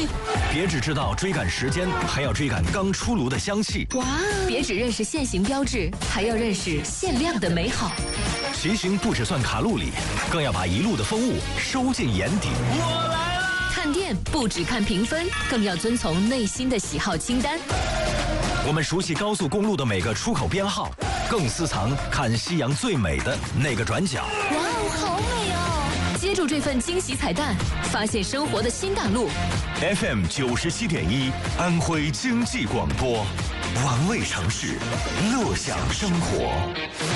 别只知道追赶时间，还要追赶刚出炉的香气。 哇！别只认识限行标志，还要认识限量的美好。 骑行不只算卡路里，更要把一路的风物收进眼底。 我来了！ 看店不只看评分，更要遵从内心的喜好清单。 我们熟悉高速公路的每个出口编号，更私藏看夕阳最美的那个转角。 哇哦，好美哦！接住这份惊喜彩蛋，发现生活的新大陆。 FM 97.1，安徽经济广播，玩味城市，乐享生活。